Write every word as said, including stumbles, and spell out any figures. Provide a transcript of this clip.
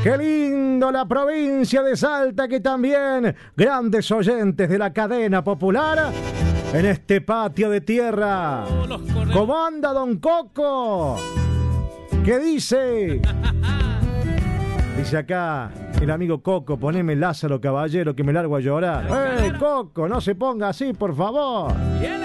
Qué lindo la provincia de Salta, que también grandes oyentes de la cadena popular en este patio de tierra. ¿Cómo anda don Coco? ¿Qué dice? Dice acá el amigo Coco, poneme Lázaro Caballero que me largo a llorar. ¡Eh, Coco, no se ponga así, por favor!